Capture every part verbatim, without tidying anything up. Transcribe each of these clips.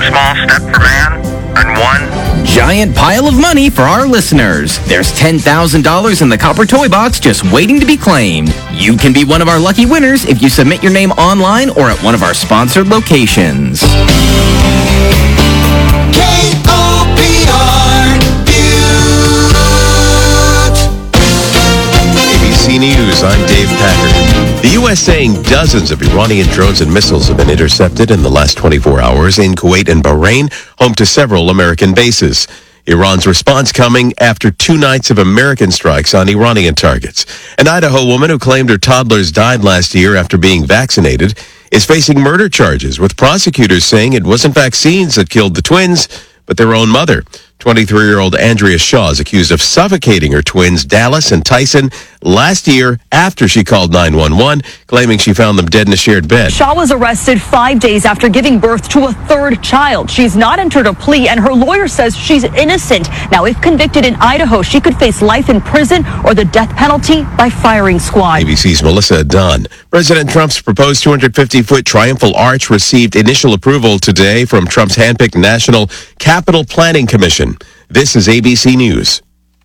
small steps for man, and one giant pile of money for our listeners. There's ten thousand dollars in the Copper Toy Box just waiting to be claimed. You can be one of our lucky winners if you submit your name online or at one of our sponsored locations. K O P R A B C News, I'm Dave Packard. The U S saying dozens of Iranian drones and missiles have been intercepted in the last twenty-four hours in Kuwait and Bahrain, home to several American bases. Iran's response coming after two nights of American strikes on Iranian targets. An Idaho woman who claimed her toddlers died last year after being vaccinated is facing murder charges, with prosecutors saying it wasn't vaccines that killed the twins, but their own mother. twenty-three-year-old Andrea Shaw is accused of suffocating her twins, Dallas and Tyson, last year after she called nine one one, claiming she found them dead in a shared bed. Shaw was arrested five days after giving birth to a third child. She's not entered a plea, and her lawyer says she's innocent. Now, if convicted in Idaho, she could face life in prison or the death penalty by firing squad. A B C's Melissa Dunn. President Trump's proposed two hundred fifty foot Triumphal Arch received initial approval today from Trump's handpicked National Capital Planning Commission. This is A B C News.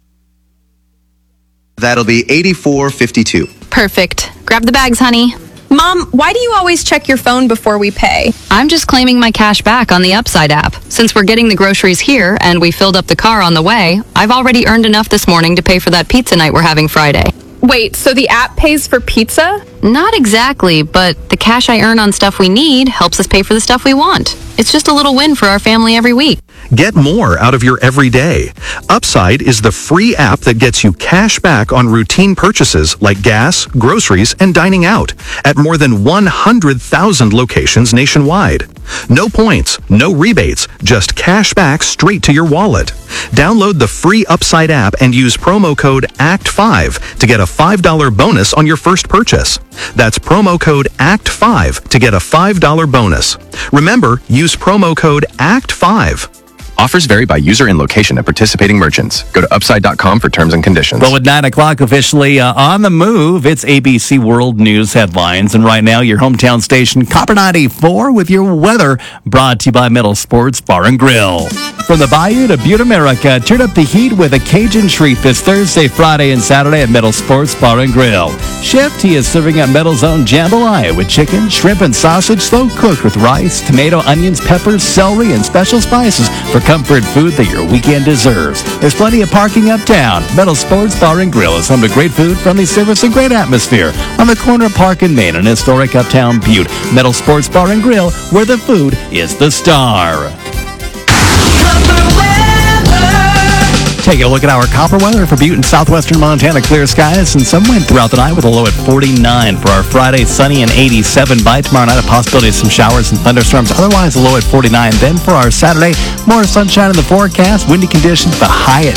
That'll be eighty-four fifty-two. Perfect. Grab the bags, honey. Mom, why do you always check your phone before we pay? I'm just claiming my cash back on the Upside app. Since we're getting the groceries here and we filled up the car on the way, I've already earned enough this morning to pay for that pizza night we're having Friday. Wait, so the app pays for pizza? Not exactly, but the cash I earn on stuff we need helps us pay for the stuff we want. It's just a little win for our family every week. Get more out of your everyday. Upside is the free app that gets you cash back on routine purchases like gas, groceries, and dining out at more than one hundred thousand locations nationwide. No points, no rebates, just cash back straight to your wallet. Download the free Upside app and use promo code A C T five to get a five dollars bonus on your first purchase. That's promo code A C T five to get a five dollars bonus. Remember, use promo code A C T five. Offers vary by user and location at participating merchants. Go to upside dot com for terms and conditions. Well, at nine o'clock officially uh, on the move, it's A B C World News headlines. And right now, your hometown station, Copper ninety-four, with your weather brought to you by Metal Sports Bar and Grill. From the Bayou to Butte, America, turn up the heat with a Cajun treat this Thursday, Friday, and Saturday at Metal Sports Bar and Grill. Chef T is serving at Metal's own jambalaya with chicken, shrimp, and sausage slow cooked with rice, tomato, onions, peppers, celery, and special spices for comfort food that your weekend deserves. There's plenty of parking uptown. Metal Sports Bar and Grill is home to great food, friendly service, and great atmosphere on the corner of Park and Main in historic uptown Butte. Metal Sports Bar and Grill, where the food is the star. Take a look at our copper weather for Butte and southwestern Montana. Clear skies and some wind throughout the night with a low at forty-nine. For our Friday, sunny and eighty-seven. By tomorrow night, a possibility of some showers and thunderstorms. Otherwise, a low at forty-nine. Then for our Saturday, more sunshine in the forecast. Windy conditions, the high at